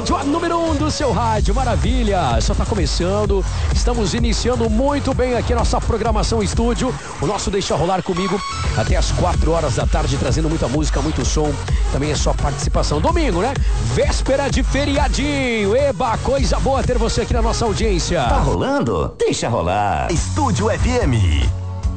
Estúdio, a número 1 do seu rádio, maravilha, só tá começando, estamos iniciando muito bem aqui a nossa programação estúdio, o nosso Deixa Rolar comigo, até as 4 horas da tarde, trazendo muita música, muito som, também é só participação. Domingo, né? Véspera de feriadinho, eba, coisa boa ter você aqui na nossa audiência. Tá rolando? Deixa rolar. Estúdio FM.